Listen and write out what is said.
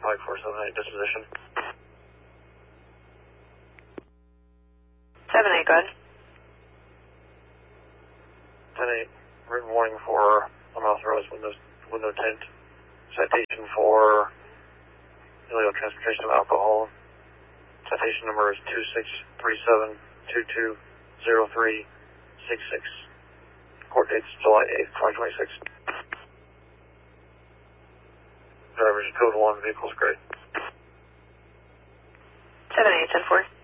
5478 disposition. 7-8, go ahead. 10-8, written warning for unauthorized window tint. Citation for illegal transportation of alcohol. Citation number is 2637220366. Court date's July 8th, 2026. Driver's code 1, vehicle's gray. 7-8, 10-4.